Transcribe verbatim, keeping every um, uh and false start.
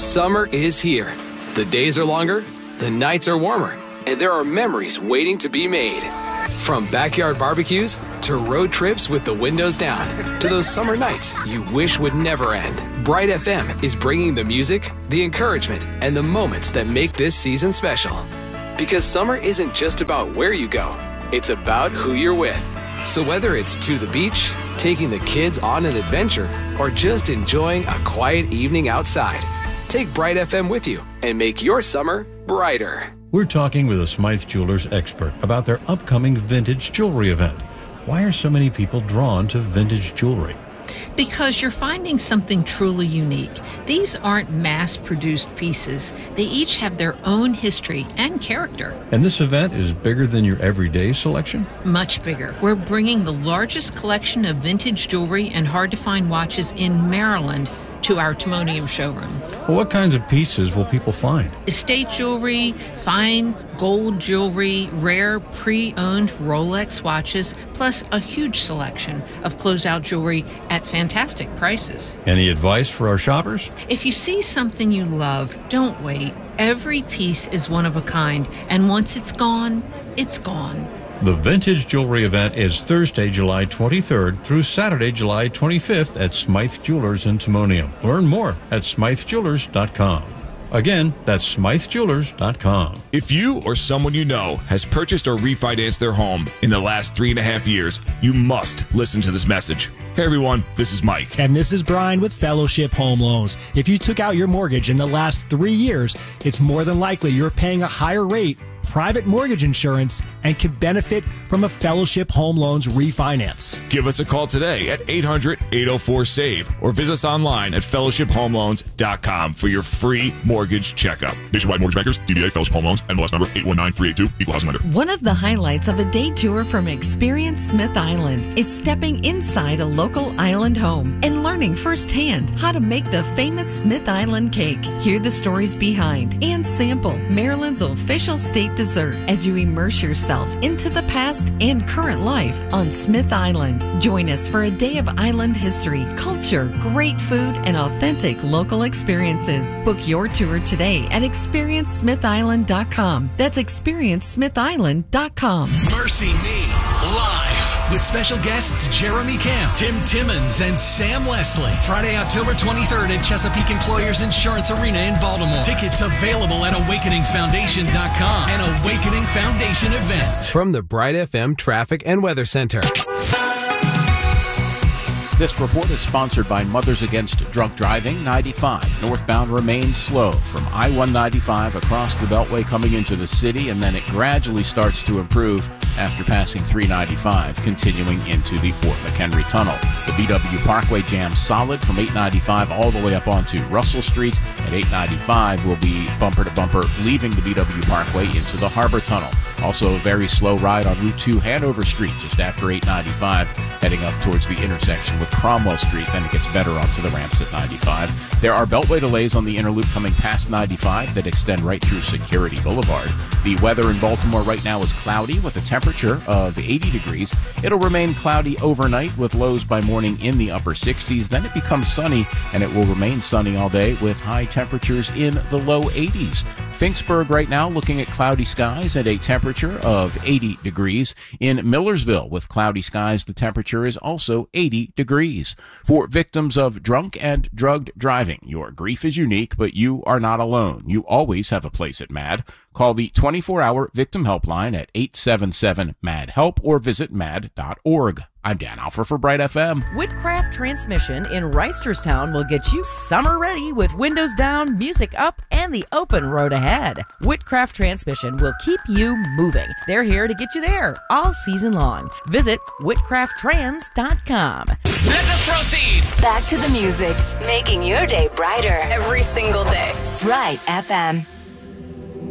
Summer is here. The days are longer, the nights are warmer, and there are memories waiting to be made. From backyard barbecues to road trips with the windows down to those summer nights you wish would never end. Bright F M is bringing the music, the encouragement, and the moments that make this season special. Because summer isn't just about where you go, it's about who you're with. So whether it's to the beach, taking the kids on an adventure, or just enjoying a quiet evening outside, take Bright F M with you and make your summer brighter. We're talking with a Smythe Jewelers expert about their upcoming vintage jewelry event. Why are so many people drawn to vintage jewelry? Because you're finding something truly unique. These aren't mass-produced pieces. They each have their own history and character. And this event is bigger than your everyday selection? Much bigger. We're bringing the largest collection of vintage jewelry and hard-to-find watches in Maryland to our Timonium showroom. Well, what kinds of pieces will people find? Estate jewelry, fine gold jewelry, rare pre-owned Rolex watches, plus a huge selection of closeout jewelry at fantastic prices. Any advice for our shoppers? If you see something you love, don't wait. Every piece is one of a kind, and once it's gone, it's gone. The Vintage Jewelry event is Thursday, July twenty-third through Saturday, July twenty-fifth at Smythe Jewelers in Timonium. Learn more at smythe jewelers dot com. Again, that's smythe jewelers dot com. If you or someone you know has purchased or refinanced their home in the last three and a half years, you must listen to this message. Hey everyone, this is Mike. And this is Brian with Fellowship Home Loans. If you took out your mortgage in the last three years, it's more than likely you're paying a higher rate, private mortgage insurance, and can benefit from a Fellowship Home Loans refinance. Give us a call today at eight hundred, eight oh four, S A V E or visit us online at fellowship home loans dot com for your free mortgage checkup. Nationwide Mortgage Bankers, D B A Fellowship Home Loans, N M L S number eight one nine three eight two, Equal Housing Lender. One of the highlights of a day tour from Experience Smith Island is stepping inside a local island home and learning firsthand how to make the famous Smith Island cake. Hear the stories behind and sample Maryland's official state dessert as you immerse yourself into the past and current life on Smith Island. Join us for a day of island history, culture, great food, and authentic local experiences. Book your tour today at experience smith island dot com. That's experience smith island dot com. Mercy Me, live with special guests Jeremy Camp, Tim Timmons, and Sam Leslie. Friday, October twenty-third at Chesapeake Employers Insurance Arena in Baltimore. Tickets available at awakening foundation dot com. An Awakening Foundation event. From the Bright F M Traffic and Weather Center. This report is sponsored by Mothers Against Drunk Driving. ninety-five northbound remains slow from I one ninety-five across the Beltway coming into the city, and then it gradually starts to improve after passing three ninety-five, continuing into the Fort McHenry Tunnel. The B W Parkway jams solid from eight ninety-five all the way up onto Russell Street, and eight ninety-five will be bumper to bumper leaving the B W Parkway into the Harbor Tunnel. Also a very slow ride on Route two Hanover Street just after eight ninety-five, heading up towards the intersection with Cromwell Street. Then it gets better onto the ramps at ninety-five. There are beltway delays on the inner loop coming past ninety-five that extend right through Security Boulevard. The weather in Baltimore right now is cloudy with a temperature of eighty degrees. It'll remain cloudy overnight with lows by morning in the upper sixties. Then it becomes sunny, and it will remain sunny all day with high temperatures in the low eighties. Finksburg right now looking at cloudy skies and a temperature of eighty degrees. In Millersville with cloudy skies, the temperature is also eighty degrees. For victims of drunk and drugged driving, your grief is unique, but you are not alone. You always have a place at MAD. Call the twenty-four hour victim helpline at eight seven seven M A D HELP or visit mad dot org. I'm Dan Alfer for Bright F M. Whitcraft Transmission in Reisterstown will get you summer ready with windows down, music up, and the open road ahead. Whitcraft Transmission will keep you moving. They're here to get you there all season long. Visit whitcraft trans dot com. Let us proceed. Back to the music, making your day brighter every single day. Bright F M.